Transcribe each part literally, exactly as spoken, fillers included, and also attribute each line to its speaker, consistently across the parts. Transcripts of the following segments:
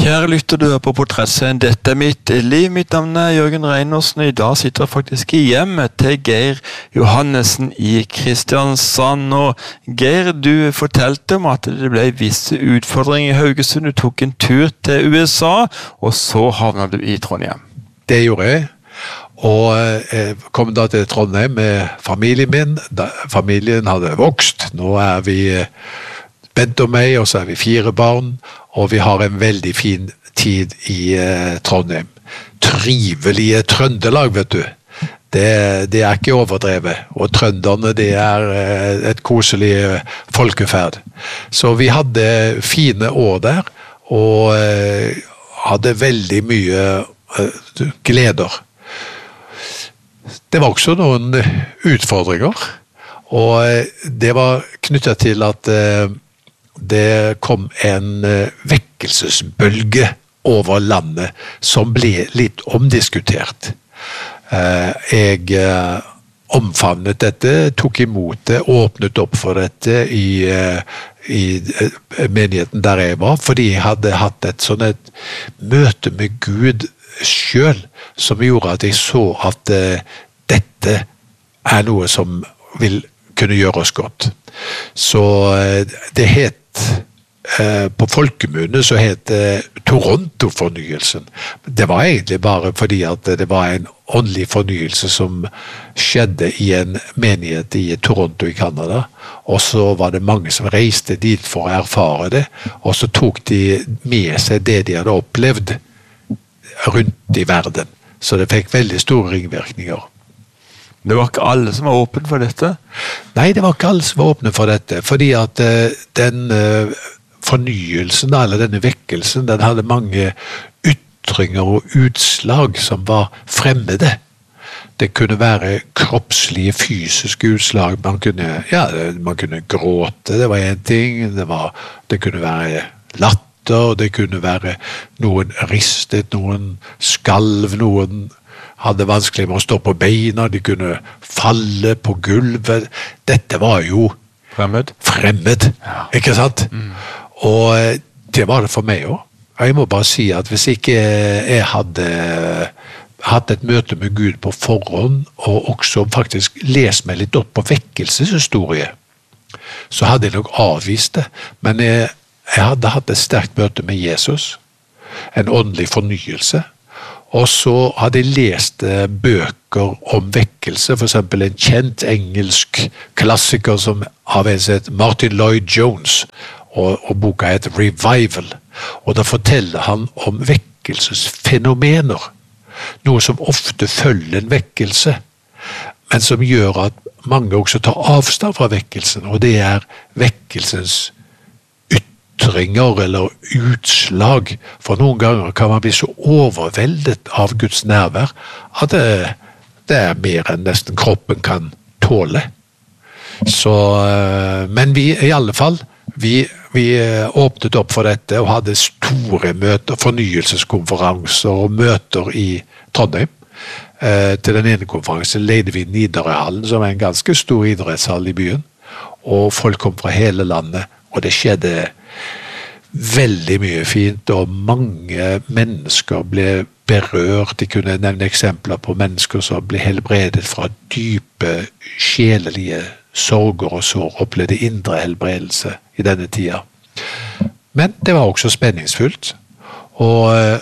Speaker 1: Kjære lytter, du er på Portrettserien. Dette er mitt liv. Mitt navn er Jørgen Reinersen. I dag sitter jeg faktisk i hjemmet til Geir Johannesen i Kristiansand. Og Geir, du fortalte om at det ble visse utfordringer i Haugesund. Du tok en tur til U S A, og så havnet du i Trondheim.
Speaker 2: Det gjorde jeg. Og jeg kom da til Trondheim med familien min. Da, familien hadde vokst. Nå er vi Bent og meg, og så er vi fire barn, og vi har en veldig fin tid i eh, Trondheim. Trivelige Trøndelag, vet du. Det, det er ikke overdrevet, og trønderne det er eh, et koselig eh, folkeferd. Så vi hadde fine år der, og eh, hadde veldig mye eh, gleder. Det var også noen utfordringer, og eh, det var knyttet til at eh, det kom en vekkelsesbølge over landet som ble litt omdiskutert. Jeg omfavnet dette, tok imot det, åpnet opp for dette i, i menigheten der jeg var, fordi jeg hadde hatt et sånn et møte med Gud selv, som gjorde at jeg så at dette er noe som vil kunne gjøre oss godt. Så det het på folkemunne så het det Toronto-fornyelsen. Det var egentlig bare fordi at det var en åndelig fornyelse som skjedde i en menighet i Toronto i Canada, og så var det mange som reiste dit for å erfare det, og så tok de med seg det de hadde opplevd rundt i verden. Så det fikk veldig store ringvirkninger.
Speaker 1: Det var ikke alle som var åpne for dette?
Speaker 2: Nei, det var ikke alle som var åpne for dette, fordi at uh, den uh, fornyelsen, eller denne vekkelsen, den hadde mange ytringer og utslag som var fremmede. Det kunne være kroppslige, fysiske utslag. Man kunne, ja, man kunne gråte, det var en ting. Det, var, det kunne være latter, det kunne være noen ristet, noen skalv, noen hadde vanskelig med å stå på beina, de kunne falle på gulvet. Dette var jo
Speaker 1: fremmed,
Speaker 2: fremmed
Speaker 1: ja.
Speaker 2: Ikke sant? Mm. Og det var det for meg også. Jeg må bare si at hvis ikke jeg hadde hatt et møte med Gud på forhånd, og også faktisk lest meg litt opp på vekkelseshistorie, så hadde jeg nok avvist det. Men jeg, jeg hadde hatt et sterkt møte med Jesus, en åndelig fornyelse, og så hadde jeg lest bøker om vekkelse, for eksempel en kjent engelsk klassiker som har en som heter Martin Lloyd-Jones, og, og boka heter Revival. Og da forteller han om vekkelsesfenomener, noe som ofte følger en vekkelse, men som gjør at mange også tar avstand fra vekkelsen, og det er vekkelsens ytringer eller utslag. For noen ganger kan man bli så overveldet av Guds nærvær at det, det er mer enn nesten kroppen kan tåle. Så, men vi i alle fall, vi, vi åpnet opp for dette og hadde store møter, fornyelseskonferanser og møter i Trondheim. Til den ene konferansen leide vi Nidarøhallen, som er en ganske stor idrettshall i byen, og folk kom fra hele landet, og det skjedde veldig mye fint, og mange mennesker ble berørt. De kunne nevne eksempler på mennesker som ble helbredet fra dype, sjelelige sorger og sår, opplevde indre helbredelse i denne tida. Men det var også spenningsfullt, og,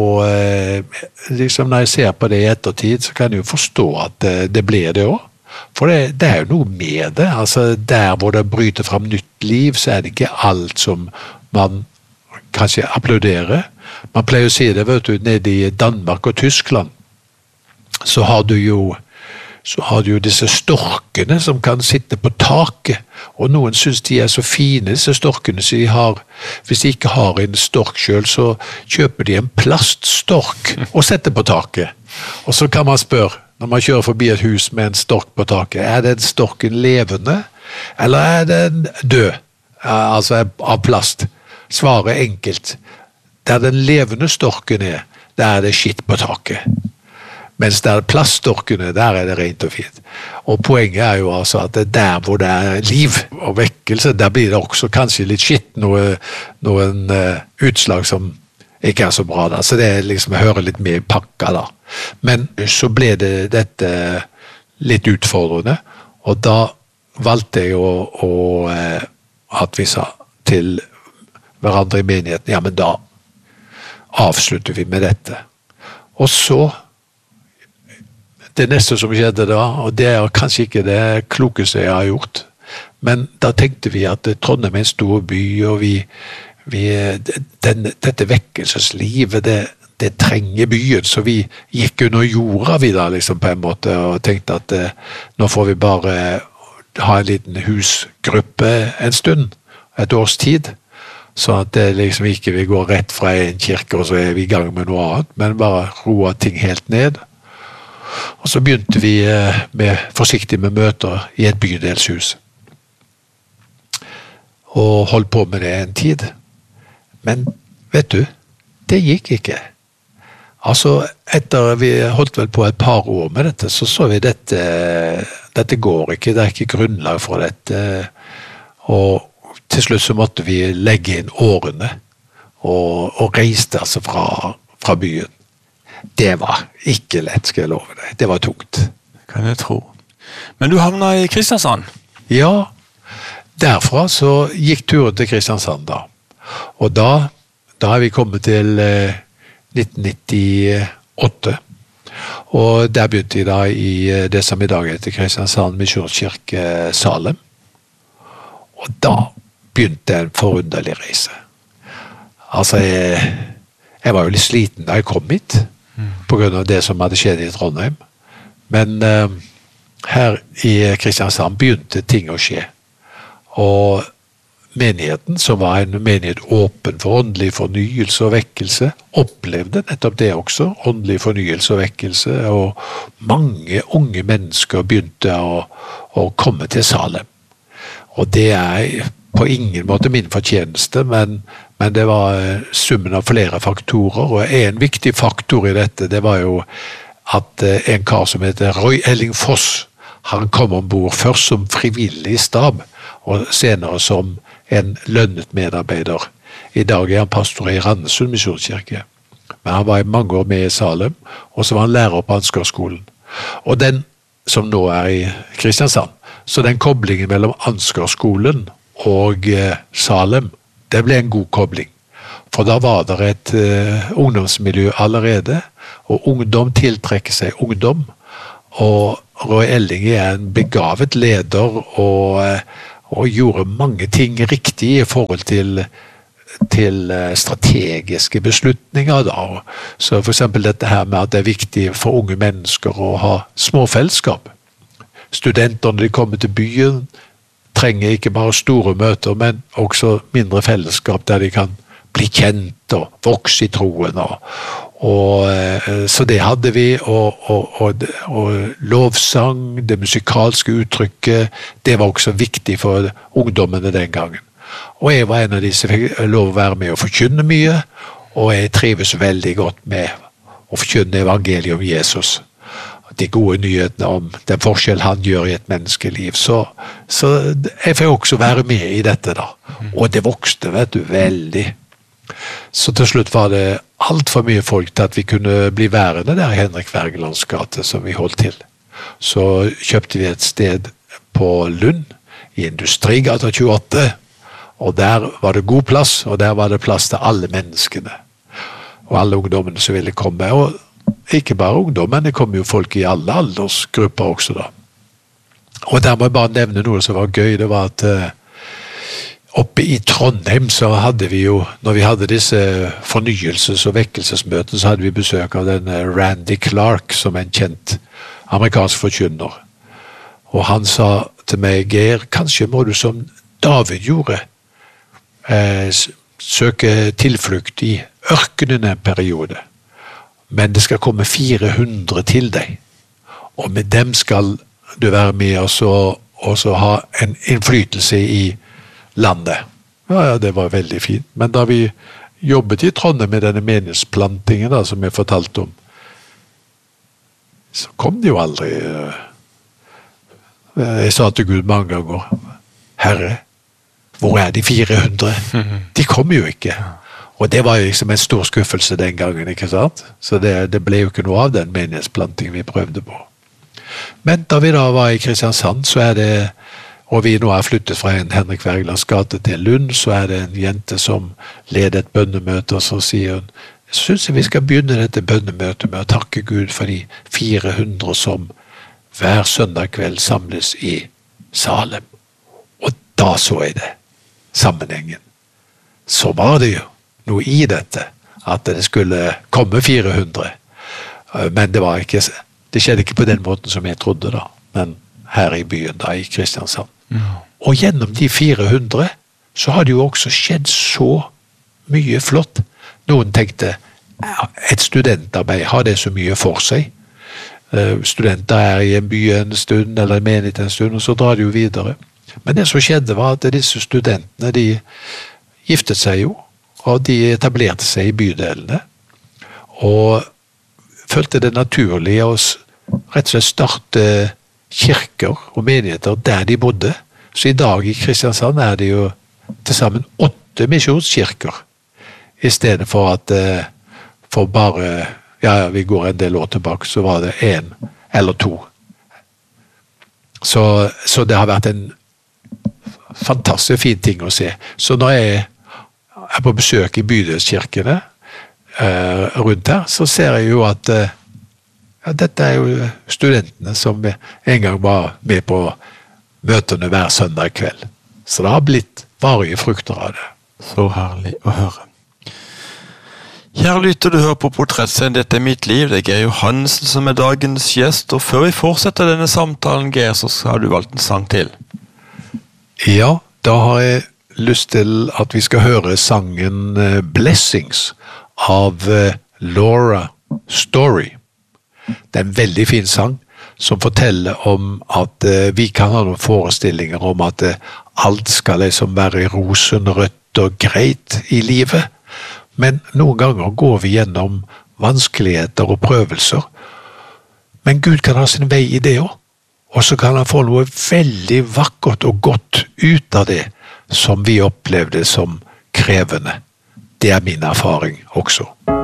Speaker 2: og liksom når jeg ser på det i ettertid, så kan jeg jo forstå at det ble det også. For det, det er jo noe med det. Altså, der hvor det bryter fram nytt liv, så er det ikke alt som man kanskje applauderer. Man pleier å si det, vet du, nede i Danmark og Tyskland, så har du jo så har du jo disse storkene som kan sitte på taket, og noen synes de er så fine, disse storkene, så de har, hvis de ikke har en stork selv, så kjøper de en plaststork og setter på taket. Og så kan man spørre, når man kjører forbi et hus med en stork på taket, er den storken levende, eller er den død, altså av plast? Svaret er enkelt. Der den levende storken er, der er det skitt på taket. Mens der plaststorkene, der er det rent og fint. Og poenget er jo altså at det der hvor det er liv og vekkelse, der blir det også kanskje litt skitt, noe, noen uh, utslag som ikke er så bra da, så det er liksom å høre litt mer i pakka da. Men så ble det dette litt utfordrende, og da valgte jeg å, å eh, at vi sa til hverandre i menigheten, ja, men da avslutter vi med dette. Og så, det neste som skjedde da, og det er kanskje ikke det klokeste jeg har gjort, men da tenkte vi at Trondheim er en stor by, og vi, vi den, dette vekkelseslivet, det, det trenger byen, så vi gikk under jorda vi da, liksom på en måte, og tenkte at eh, nå får vi bare ha en liten husgruppe en stund, et års tid, så at det liksom ikke vi går rett fra en kirke og så er vi i gang med noe annet, men bare roa ting helt ned. Og så begynte vi med, forsiktig med møter i et bydelshus. Og holdt på med det en tid. Men vet du, det gikk ikke. Altså, etter vi holdt vel på et par år med dette, så så vi dette, dette går ikke, det er ikke grunnlag for dette, og til slutt så måtte vi legge inn årene og, og reiste altså fra, fra byen. Det var ikke lett, skal jeg love deg. Det var tungt.
Speaker 1: Kan jeg tro. Men du havna i Kristiansand?
Speaker 2: Ja, derfra så gikk turen til Kristiansand da. Og da, da er vi kommet til eh, nitten nittiåtte. Og der begynte jeg da i det som i dag heter Kristiansand Misjonskirke Salem. Og da begynte en forunderlig reise. Altså, jeg, jeg var jo litt sliten da jeg kom hit, mm. på grunn av det som hadde skjedd i Trondheim. Men uh, her i Kristiansand begynte ting å skje. Og menigheten, som var en menighet åpen for åndelig fornyelse og vekkelse, opplevde nettopp det også, åndelig fornyelse og vekkelse, og mange unge mennesker begynte å, å komme til Salem. Og det er på ingen måte min fortjeneste, men, men det var summen av flere faktorer, og en viktig faktor i dette, det var jo at en kar som heter Roy Elling Foss, han kom ombord først som frivillig stab, og senere som en lønnet medarbeider. I dag er han pastor i Randesund Misjonskirke, men han var i mange år med i Salem, og så var han lærer på Ansgarskolen. Og den som nå er i Kristiansand, så den koblingen mellom Ansgarskolen og eh, Salem, det ble en god kobling. For da var det et eh, ungdomsmiljø allerede, og ungdom tiltrekker seg ungdom. Og Roy Elling er en begavet leder, og, eh, og gjorde mange ting riktig i forhold til, til eh, strategiske beslutninger. Da. Så for eksempel dette her med at det er viktig for unge mennesker å ha små fellesskap. Studenterne, de kommer til byen, trenger ikke bare store møter, men også mindre fellesskap der de kan bli kjent og vokse i troen. Og, og, så det hadde vi, og, og, og, og lovsang, det musikalske uttrykket, det var også viktig for ungdommene den gangen. Og jeg var en av de som fikk lov å være med og forkynne mye, og jeg trives veldig godt med å forkynne evangeliet om Jesus. De gode nyhetene om den forskjell han gjør i et menneskeliv. Så, så jeg får også være med i dette da. Og det vokste, vet du, veldig. Så til slutt var det alt for mye folk til at vi kunne bli værende der i Henrik Wergelands gate som vi holdt til. Så kjøpte vi et sted på Lund, i Industrigata tjueåtte, og der var det god plass, og der var det plass til alle menneskene. Og alle ungdommene som ville komme. Og ikke bare ungdom, men det kom jo folk i alle aldersgrupper også da. Og der må jeg bare nevne noe som var gøy, det var at uh, oppe i Trondheim så hadde vi jo, når vi hadde disse fornyelses- og vekkelsesmøtene, så hadde vi besøk av den uh, Randy Clark, som en kjent amerikansk forkynner. Og han sa til meg, Geir, kanskje må du som David gjorde, uh, søke tilflukt i ørkenen en periode. Men det skal komme fire hundre til deg, og med dem skal du være med og så, og så ha en innflytelse i landet. Ja, ja, det var veldig fint. Men da vi jobbet i Trondheim med denne menighetsplantingen da, som jeg fortalte om, så kom det jo aldri. Jeg sa til Gud mange ganger, Herre, hvor er de fire hundre? De kom jo ikke. Og det var jo liksom en stor skuffelse den gangen, ikke sant? Så det, det ble jo ikke noe av den menighetsplanting vi prøvde på. Men da vi da var i Kristiansand, så er det, og vi nå har flyttet fra en Henrik Wergelands gate til Lund, så er det en jente som leder et bønnemøte, og så sier hun, jeg synes vi skal begynne dette bønnemøtet med å takke Gud for de fire hundre som hver søndag kveld samles i Salem. Og da så jeg det, sammenhengen. Så var det jo noe i dette, at det skulle komme fire hundre. Men det var ikke, det skjedde ikke på den måten som jeg trodde da, men her i byen da, i Kristiansand. Mm. Og gjennom de fire hundre, så har det jo også skjedd så mye flott. Noen tenkte, et studentarbeid har det så mye for seg. Studenter er i en by en stund, eller en menighet en stund, og så drar de jo videre. Men det som skjedde var at disse studentene, de giftet seg jo, og de etablerte seg i bydelene, og følte det naturlig å rett og slett starte kirker og menigheter der de bodde. Så i dag i Kristiansand er det jo til sammen åtte misjonskirker, i stedet for at for bare, ja vi går en del år tilbake, så var det en eller to. Så, så det har vært en fantastisk fin ting å se. Så når jeg er på besøk i bydelskirkene eh, rundt her, så ser jeg jo at eh, ja, dette er jo studentene som en gang var med på møtene hver søndag kveld. Så det har blitt varige frukter av det.
Speaker 1: Så herlig å høre. Kjære lytter, du hører på Portrettserien Dette er mitt liv. Det er Geir Johannessen som er dagens gjest, og før vi fortsetter denne samtalen, Geir, så har du valgt en sang til.
Speaker 2: Ja, da har jeg lyst til at vi skal høre sangen Blessings av Laura Story. Det er en veldig fin sang som forteller om at vi kan ha noen forestillinger om at alt skal liksom være rosenrødt og greit i livet. Men noen ganger går vi gjennom vanskeligheter og prøvelser. Men Gud kan ha sin vei i det også. Og så kan han få noe veldig vakkert og godt ut av det som vi opplevde som krevende. Det er min erfaring også.